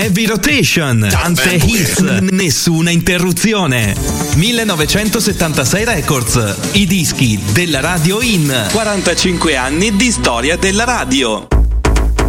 Heavy Rotation, tante hits, nessuna interruzione. 1976 Records, i dischi della radio in 45 anni di storia della radio.